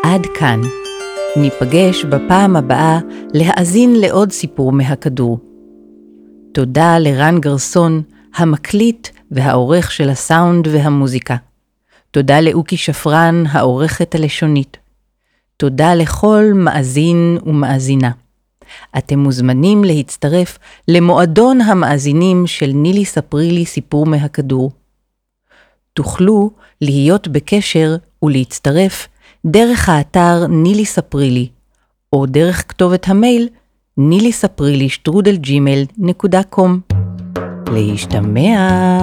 עד כאן. ניפגש בפעם הבאה להאזין לעוד סיפור מהכדור. תודה לרן גרסון, המקליט והעורך של הסאונד והמוזיקה. תודה לאוקי שפרן, העורכת הלשונית. תודה לכל מאזין ומאזינה. אתם מוזמנים להצטרף למועדון המאזינים של נילי ספרי לי סיפור מהכדור. תוכלו להיות בקשר ולהצטרף דרך האתר נילי ספרי לי, או דרך כתובת המייל nilisaprile@gmail.com. להשתמע.